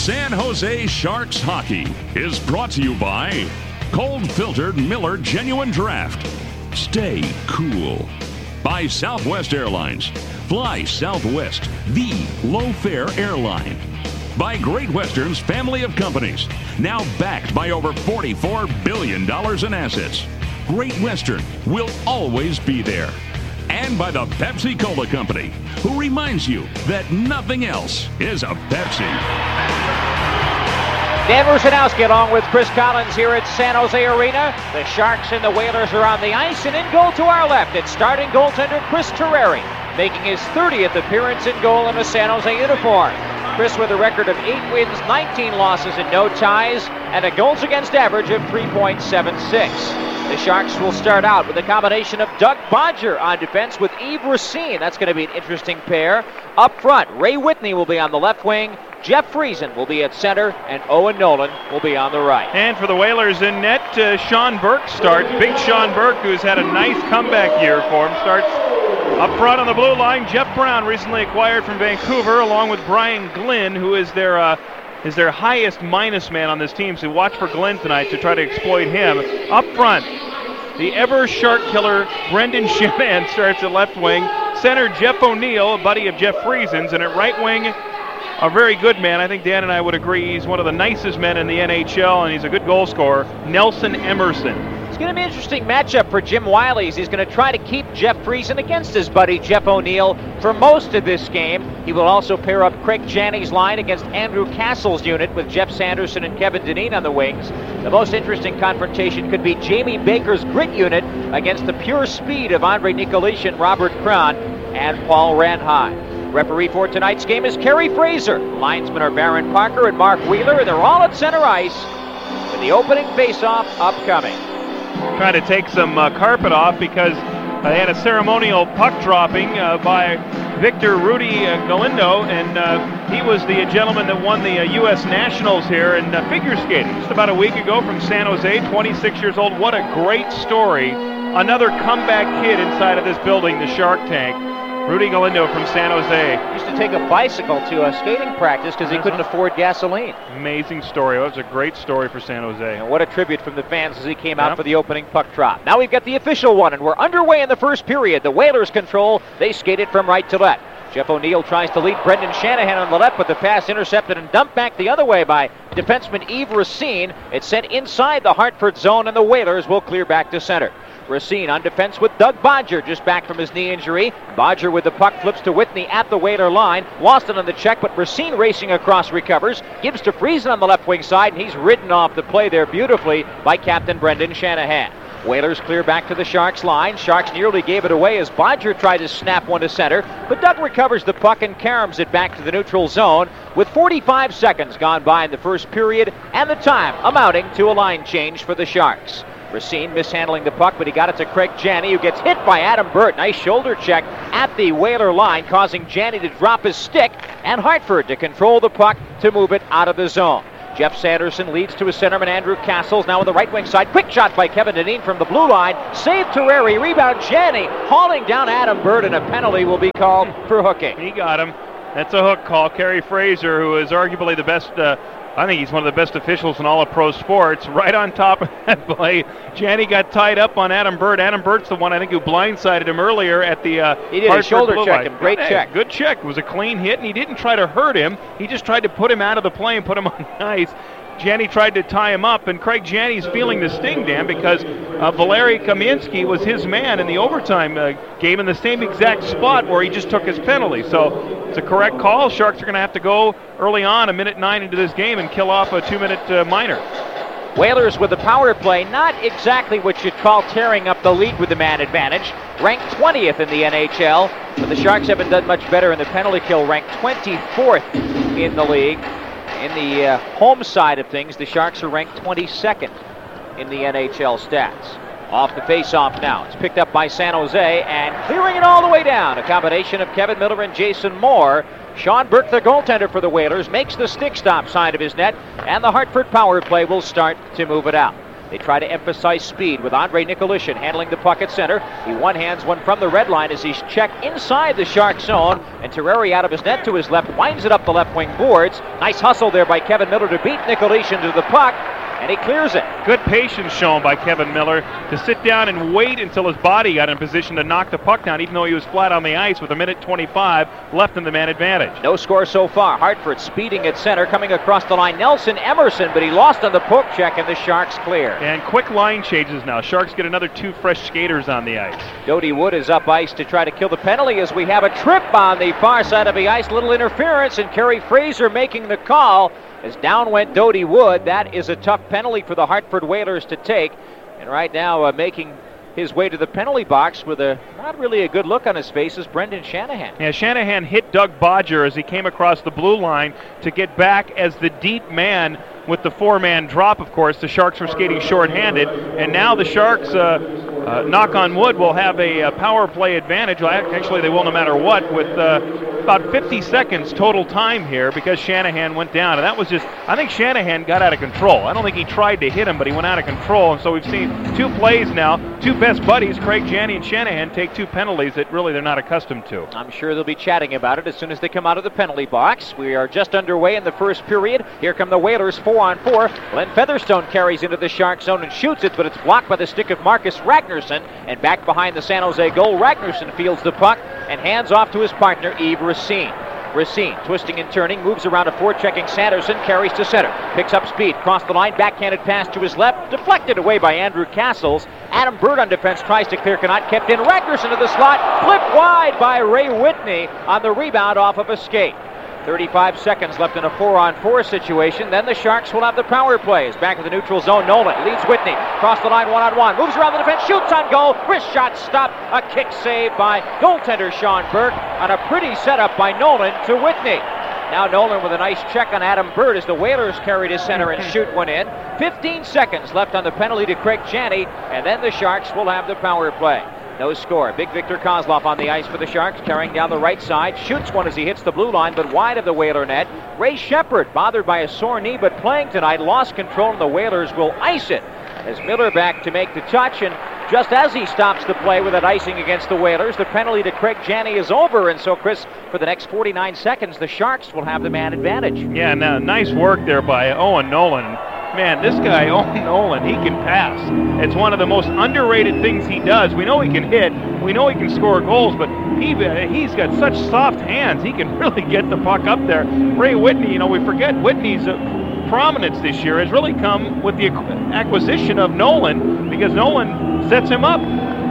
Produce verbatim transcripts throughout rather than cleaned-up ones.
San Jose Sharks hockey is brought to you by cold filtered Miller Genuine Draft. Stay cool. By Southwest Airlines. Fly Southwest, the low-fare airline. By Great Western's family of companies, now backed by over forty-four billion dollars in assets. Great Western will always be there. And by the Pepsi Cola Company, who reminds you that nothing else is a Pepsi. Dan Rusanowski along with Chris Collins here at San Jose Arena. The Sharks and the Whalers are on the ice, and in goal to our left, it's starting goaltender Chris Terreri, making his thirtieth appearance in goal in a San Jose uniform. Chris with a record of eight wins, nineteen losses, and no ties, and a goals against average of three point seven six. The Sharks will start out with a combination of Doug Bodger on defense with Yves Racine. That's going to be an interesting pair. Up front, Ray Whitney will be on the left wing, Jeff Friesen will be at center, and Owen Nolan will be on the right. And for the Whalers in net, uh, Sean Burke starts. Big Sean Burke, who's had a nice comeback year for him, starts up front on the blue line. Jeff Brown, recently acquired from Vancouver, along with Brian Glynn, who is their uh, is their highest minus man on this team. So watch for Glynn tonight to try to exploit him. Up front, the ever shark killer Brendan Shanahan starts at left wing. Center, Jeff O'Neill, a buddy of Jeff Friesen's, and at right wing, a very good man. I think Dan and I would agree he's one of the nicest men in the N H L, and he's a good goal scorer, Nelson Emerson. It's going to be an interesting matchup for Jim Wiley. He's going to try to keep Jeff Friesen against his buddy Jeff O'Neill for most of this game. He will also pair up Craig Janney's line against Andrew Castle's unit with Jeff Sanderson and Kevin Dineen on the wings. The most interesting confrontation could be Jamie Baker's grit unit against the pure speed of Andre Nicolishin, Robert Cron, and Paul Ranheim. Referee for tonight's game is Kerry Fraser. Linesmen are Baron Parker and Mark Wheeler, and they're all at center ice with the opening face-off upcoming. Trying to take some uh, carpet off because uh, they had a ceremonial puck dropping uh, by Victor Rudy uh, Galindo, and uh, he was the gentleman that won the uh, U S Nationals here in uh, figure skating just about a week ago from San Jose, twenty-six years old. What a great story. Another comeback kid inside of this building, the Shark Tank. Rudy Galindo from San Jose. Used to take a bicycle to a skating practice because he couldn't afford gasoline. Amazing story. That was a great story for San Jose. And what a tribute from the fans as he came out yep. for the opening puck drop. Now we've got the official one, and we're underway in the first period. The Whalers control. They skated from right to left. Jeff O'Neill tries to lead Brendan Shanahan on the left, but the pass intercepted and dumped back the other way by defenseman Yves Racine. It's sent inside the Hartford zone, and the Whalers will clear back to center. Racine on defense with Doug Bodger, just back from his knee injury. Bodger with the puck flips to Whitney at the Whaler line. Lost it on the check, but Racine racing across recovers. Gives to Friesen on the left wing side, and he's ridden off the play there beautifully by Captain Brendan Shanahan. Whalers clear back to the Sharks line. Sharks nearly gave it away as Bodger tried to snap one to center, but Doug recovers the puck and caroms it back to the neutral zone with forty-five seconds gone by in the first period, and the time amounting to a line change for the Sharks. Racine mishandling the puck, but he got it to Craig Janney, who gets hit by Adam Burt. Nice shoulder check at the Whaler line, causing Janney to drop his stick, and Hartford to control the puck to move it out of the zone. Jeff Sanderson leads to his centerman, Andrew Castles, now on the right wing side. Quick shot by Kevin Dineen from the blue line. Save Terreri, rebound Janney, hauling down Adam Burt, and a penalty will be called for hooking. He got him. That's a hook call. Kerry Fraser, who is arguably the best, uh, I think he's one of the best officials in all of pro sports, right on top of that play. Janney got tied up on Adam Burt. Adam Burt's the one, I think, who blindsided him earlier at the uh, He did Hartford a shoulder blue check line. him. Great hey, check. Good check. It was a clean hit, and he didn't try to hurt him. He just tried to put him out of the play and put him on the ice. Janney tried to tie him up, and Craig Janney's feeling the sting, Dan, because uh, Valeri Kaminsky was his man in the overtime uh, game in the same exact spot where he just took his penalty. So it's a correct call. Sharks are going to have to go early on, a minute nine into this game, and kill off a two-minute uh, minor. Whalers with the power play, not exactly what you'd call tearing up the lead with the man advantage. Ranked twentieth in the N H L, but the Sharks haven't done much better in the penalty kill, ranked twenty-fourth in the league. In the uh, home side of things, the Sharks are ranked twenty-second in the N H L stats. Off the face-off now. It's picked up by San Jose, and clearing it all the way down. A combination of Kevin Miller and Jason Moore. Sean Burke, the goaltender for the Whalers, makes the stick stop side of his net, and the Hartford power play will start to move it out. They try to emphasize speed with Andre Nicolishin handling the puck at center. He one-hands one from the red line as he's checked inside the Shark zone, and Terreri out of his net to his left winds it up the left wing boards. Nice hustle there by Kevin Miller to beat Nicolishin to the puck, and he clears it. Good patience shown by Kevin Miller to sit down and wait until his body got in position to knock the puck down, even though he was flat on the ice with a minute twenty-five left in the man advantage. No score so far. Hartford speeding at center, coming across the line. Nelson Emerson, but he lost on the poke check, and the Sharks clear. And quick line changes now. Sharks get another two fresh skaters on the ice. Dodie Wood is up ice to try to kill the penalty as we have a trip on the far side of the ice. Little interference, and Kerry Fraser making the call. As down went Dodie Wood. That is a tough penalty for the Hartford Whalers to take. And right now uh, making his way to the penalty box with a not really a good look on his face is Brendan Shanahan. Yeah, Shanahan hit Doug Bodger as he came across the blue line to get back as the deep man with the four-man drop, of course. The Sharks were skating shorthanded, and now the Sharks, uh, uh, knock on wood, will have a, a power play advantage. Well, actually, they will no matter what, with uh, about fifty seconds total time here because Shanahan went down. And that was just, I think Shanahan got out of control. I don't think he tried to hit him, but he went out of control. And so we've seen two plays now, two best buddies, Craig Janney and Shanahan, take two penalties that really they're not accustomed to. I'm sure they'll be chatting about it as soon as they come out of the penalty box. We are just underway in the first period. Here come the Whalers, four on four. Glenn Featherstone carries into the Shark zone and shoots it, but it's blocked by the stick of Marcus Ragnarsson. And back behind the San Jose goal, Ragnarsson fields the puck and hands off to his partner, Yves Racine. Racine, twisting and turning, moves around a forechecking Sanderson, carries to center, picks up speed, cross the line, backhanded pass to his left, deflected away by Andrew Castles. Adam Bird on defense tries to clear, cannot, kept in. Ragnarsson to the slot, flipped wide by Ray Whitney on the rebound off of a skate. thirty-five seconds left in a four-on-four situation. Then the Sharks will have the power plays. Back in the neutral zone, Nolan leads Whitney. Cross the line, one-on-one. Moves around the defense, shoots on goal. Wrist shot stopped. A kick saved by goaltender Sean Burke on a pretty setup by Nolan to Whitney. Now Nolan with a nice check on Adam Bird as the Whalers carry to center and shoot one in. fifteen seconds left on the penalty to Craig Janney, and then the Sharks will have the power play. No score. Big Victor Kozlov on the ice for the Sharks, carrying down the right side. Shoots one as he hits the blue line, but wide of the Whaler net. Ray Shepard, bothered by a sore knee, but playing tonight, lost control, and the Whalers will ice it. As Miller back to make the touch, and just as he stops the play with that icing against the Whalers, the penalty to Craig Janney is over. And so, Chris, for the next forty-nine seconds, the Sharks will have the man advantage. Yeah, now, nice work there by Owen Nolan. Man, this guy, Owen Nolan, he can pass. It's one of the most underrated things he does. We know he can hit. We know he can score goals, but he, he's got such soft hands. He can really get the puck up there. Ray Whitney, you know, we forget Whitney's uh, prominence this year has really come with the acquisition of Nolan because Nolan sets him up.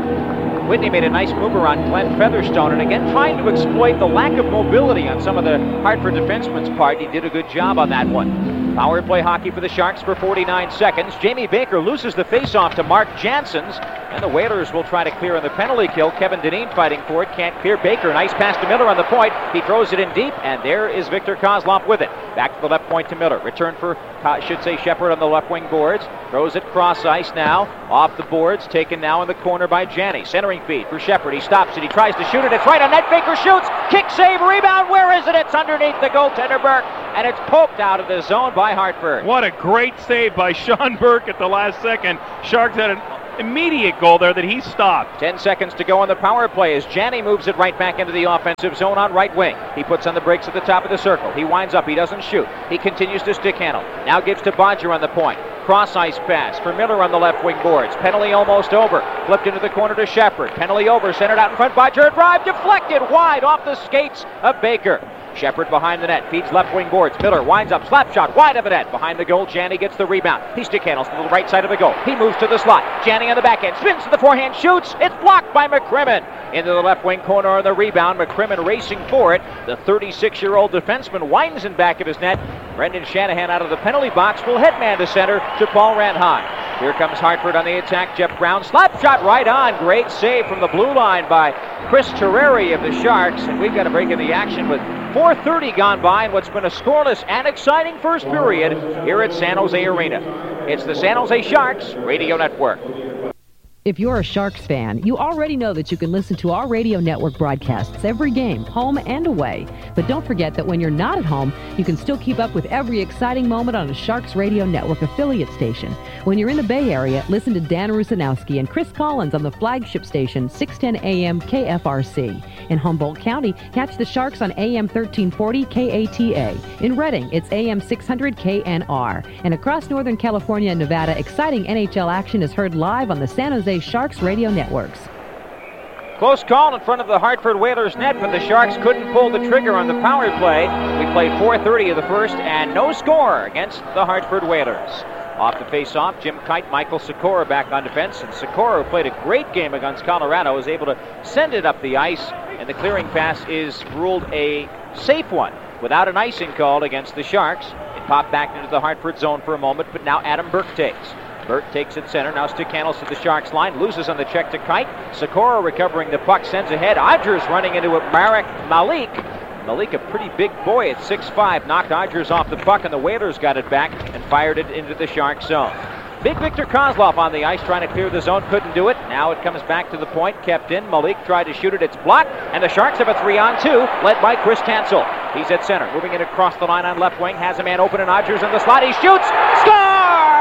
Whitney made a nice move around Glenn Featherstone, and again trying to exploit the lack of mobility on some of the Hartford defensemen's part. He did a good job on that one. Power play hockey for the Sharks for forty-nine seconds. Jamie Baker loses the faceoff to Mark Janssens, and the Whalers will try to clear on the penalty kill. Kevin Dineen fighting for it, can't clear. Baker, nice pass to Miller on the point. He throws it in deep, and there is Victor Kozlov with it. Back to the left point to Miller. Return for, I should say, Shepard on the left wing boards. Throws it cross ice now. Off the boards, taken now in the corner by Janney. Centering feed for Shepard. He stops it. He tries to shoot it. It's right on net. Baker shoots. Kick save. Rebound. Where is it? It's underneath the goaltender Burke, and it's poked out of the zone by Hartford. What a great save by Sean Burke at the last second. Sharks had an immediate goal there that he stopped. Ten seconds to go on the power play as Janney moves it right back into the offensive zone on right wing. He puts on the brakes at the top of the circle. He winds up. He doesn't shoot. He continues to stick handle. Now gives to Bodger on the point. Cross ice pass for Miller on the left wing boards. Penalty almost over. Flipped into the corner to Shepard. Penalty over. Centered out in front. Bodger a drive. Deflected wide off the skates of Baker. Shepard behind the net, feeds left wing boards. Miller winds up, slap shot, wide of the net. Behind the goal, Janney gets the rebound. He stick handles to the right side of the goal. He moves to the slot. Janney on the back end, spins to the forehand, shoots. It's blocked by McCrimmon. Into the left wing corner on the rebound. McCrimmon racing for it. The thirty-six-year-old defenseman winds in back of his net. Brendan Shanahan out of the penalty box will head man to center to Paul Ranheim. Here comes Hartford on the attack. Jeff Brown, slap shot right on. Great save from the blue line by Chris Terreri of the Sharks. And we've got a break in the action with four thirty gone by in what's been a scoreless and exciting first period here at San Jose Arena. It's the San Jose Sharks Radio Network. If you're a Sharks fan, you already know that you can listen to our radio network broadcasts every game, home and away. But don't forget that when you're not at home, you can still keep up with every exciting moment on a Sharks Radio Network affiliate station. When you're in the Bay Area, listen to Dan Rusanowski and Chris Collins on the flagship station six ten A M K F R C. In Humboldt County, catch the Sharks on A M thirteen forty K A T A. In Redding, it's A M six hundred K N R. And across Northern California and Nevada, exciting N H L action is heard live on the San Jose Sharks radio networks. Close call in front of the Hartford Whalers net, but the Sharks couldn't pull the trigger on the power play. We played four thirty of the first and no score against the Hartford Whalers. Off the face-off, Jim Kite, Michael Sikora back on defense, and Sikora, who played a great game against Colorado, was able to send it up the ice, and the clearing pass is ruled a safe one without an icing called against the Sharks. It popped back into the Hartford zone for a moment, but now Adam Burke takes. Burke takes it center. Now stick handles to the Sharks line. Loses on the check to Kite. Sikora recovering the puck. Sends ahead. Odgers running into it. Marek Malik. Malik, a pretty big boy at six five. Knocked Odgers off the puck, and the Whalers got it back and fired it into the Sharks zone. Big Victor Kozlov on the ice trying to clear the zone. Couldn't do it. Now it comes back to the point. Kept in. Malik tried to shoot it. It's blocked. And the Sharks have a three on two, led by Chris Tansel. He's at center. Moving it across the line on left wing. Has a man open and Odgers in the slot. He shoots.